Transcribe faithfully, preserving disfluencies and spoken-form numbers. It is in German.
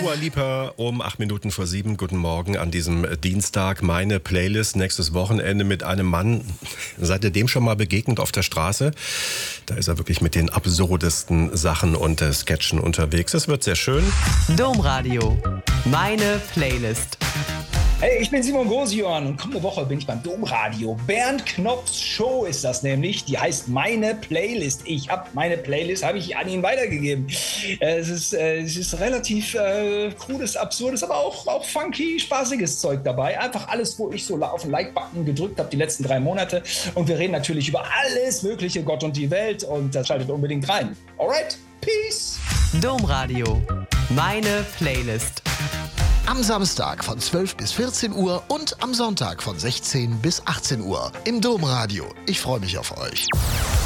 Dua Lipa um acht Minuten vor sieben. Guten Morgen an diesem Dienstag. Meine Playlist nächstes Wochenende mit einem Mann. Seid ihr dem schon mal begegnet auf der Straße? Da ist er wirklich mit den absurdesten Sachen und äh, Sketchen unterwegs. Es wird sehr schön. Domradio. Meine Playlist. Hey, ich bin Simon Grosion und kommende Woche bin ich beim Domradio. Bernd Knopfs Show ist das nämlich. Die heißt Meine Playlist. Ich habe meine Playlist, habe ich an ihn weitergegeben. Es ist, äh, es ist relativ äh, krudes, absurdes, aber auch, auch funky, spaßiges Zeug dabei. Einfach alles, wo ich so auf den Like-Button gedrückt habe die letzten drei Monate. Und wir reden natürlich über alles Mögliche, Gott und die Welt. Und das schaltet unbedingt rein. Alright, peace. Domradio. Meine Playlist. Am Samstag von zwölf bis vierzehn Uhr und am Sonntag von sechzehn bis achtzehn Uhr im Domradio. Ich freue mich auf euch.